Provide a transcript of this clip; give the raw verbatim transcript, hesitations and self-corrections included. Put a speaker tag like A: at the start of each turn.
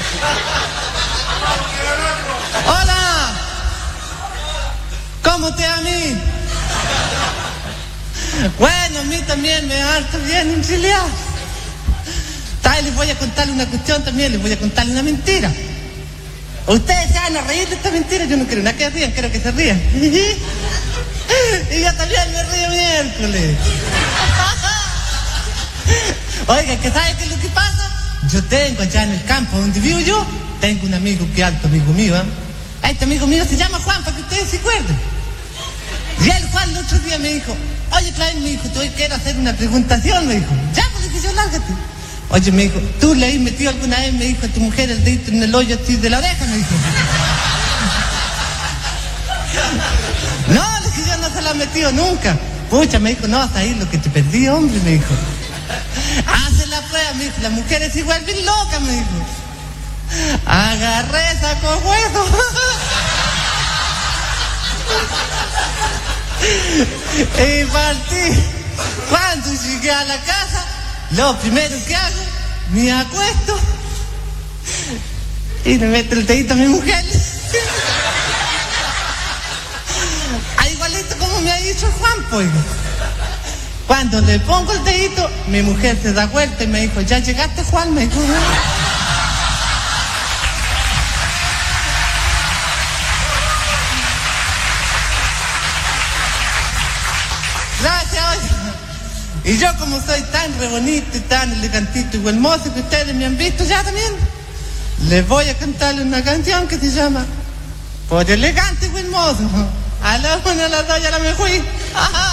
A: Hola. ¿Cómo te va a mí? Bueno, a mí también me va harto bien en realidad. ¿Sabes? Les voy a contarle una cuestión también, les voy a contarle una mentira. Ustedes se van a reír de esta mentira, yo no quiero nada que rían, quiero que se rían. Y yo también me río miércoles. Oiga, ¿qué sabe qué es lo que pasa? Yo tengo allá en el campo donde vivo yo, tengo un amigo que es alto amigo mío, ¿eh? Este amigo mío se llama Juan, para que ustedes se acuerden. Y el Juan el otro día me dijo, oye, Claudio, me dijo, tú hoy quiero hacer una preguntación, me dijo. Ya, pues le dije yo, lárgate. Oye, me dijo, ¿tú le has metido alguna vez, me dijo, a tu mujer el dedito en el hoyo así de la oreja? Me dijo. No, le dije yo, no se la ha metido nunca. Pucha, me dijo, no, hasta ahí lo que te perdí, hombre, me dijo. Hace la prueba, me dijo, la mujer es igual bien loca, me dijo. Agarré, sacó hueso. Y partí. Cuando llegué a la casa, lo primero que hago, me acuesto y le meto el dedito a mi mujer. Ah, igualito como me ha dicho Juan, pues. Cuando le pongo el dedito, mi mujer se da vuelta y me dijo, ¿ya llegaste, Juan? Me dijo. Gracias, oye. Y yo, como soy tan re bonito y tan elegantito y buen mozo que ustedes me han visto ya también, les voy a cantarle una canción que se llama Por elegante y buen mozo. A la una, a las dos ya la me fui.